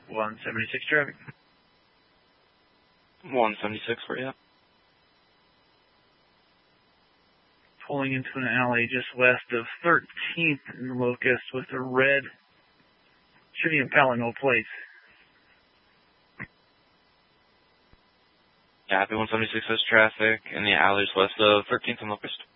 176 traffic. 176 for you. Pulling into an alley just west of 13th in the Locust with a red Chevy Impala, no plates. Yeah, happy 176 has traffic in the alleys west of 13th and Locust.